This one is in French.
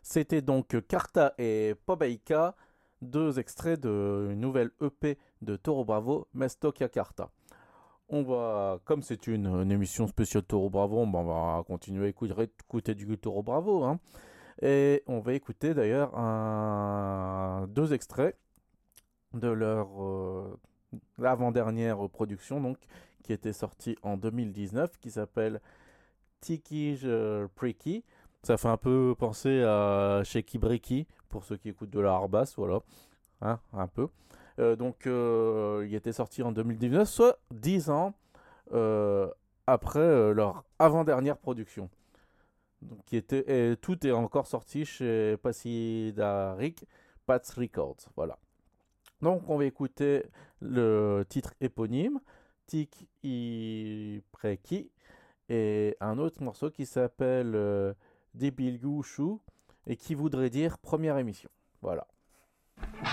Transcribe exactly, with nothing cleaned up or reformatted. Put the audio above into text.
C'était donc Carta et Pobaika, deux extraits d'une nouvelle E P de Toro Bravo, Mestokia Carta. On va, comme c'est une, une émission spéciale Toro Bravo, ben, on va continuer à écouter, écouter du Toro Bravo. Hein. Et on va écouter d'ailleurs un, deux extraits de leur euh, avant-dernière production, donc, qui était sortie en deux mille dix-neuf, qui s'appelle Tiki Priki. Ça fait un peu penser à Shaky Breaky, pour ceux qui écoutent de la hardbass, voilà, hein, un peu. Euh, donc, euh, il était sorti en deux mille dix-neuf, soit dix ans euh, après euh, leur avant-dernière production. Donc, qui était, et tout est encore sorti chez Pasidaric Pats Records, voilà. Donc, on va écouter le titre éponyme, Tik I Preki, et un autre morceau qui s'appelle euh, Debilgu Shu et qui voudrait dire première émission. Voilà.